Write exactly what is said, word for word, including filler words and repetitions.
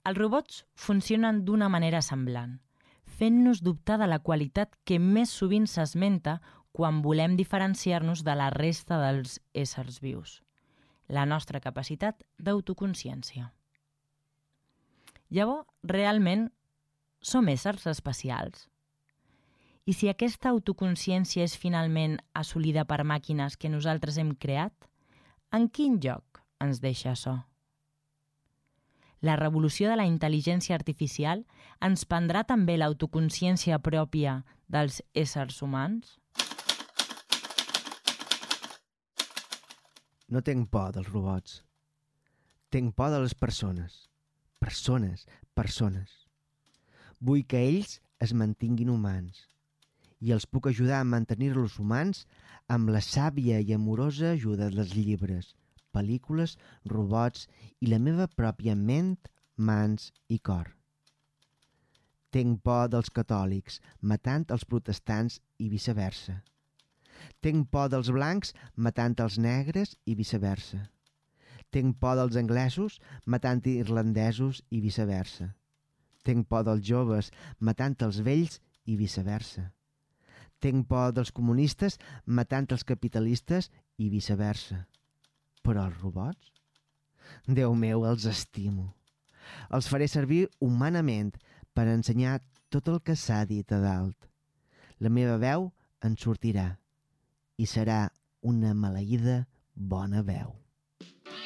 Els robots funcionen d'una manera semblant, fent-nos dubtar de la qualitat que més sovint s'esmenta quan volem diferenciar-nos de la resta dels éssers vius, la nostra capacitat d'autoconsciència. Llavors, realment, som éssers especials? I si aquesta autoconsciència és finalment assolida per màquines que nosaltres hem creat, en quin lloc ens deixa açò? La revolució de la intel·ligència artificial ens prendrà també l'autoconsciència pròpia dels éssers humans? No tinc por dels robots. Tinc por de les persones. Persones, persones. Vull que ells es mantinguin humans i els puc ajudar a mantenir-los humans amb la sàvia i amorosa ajuda dels llibres, pel·lícules, robots i la meva pròpia ment, mans i cor. Tinc por dels catòlics matant els protestants i viceversa. Tinc por dels blancs matant els negres i viceversa. Tinc por dels anglesos matant irlandesos i viceversa. Tinc por dels joves matant els vells i viceversa. Tinc por dels comunistes matant els capitalistes i viceversa. Però els robots? Déu meu, els estimo. Els faré servir humanament per ensenyar tot el que s'ha dit a dalt. La meva veu en sortirà i serà una maleïda bona veu.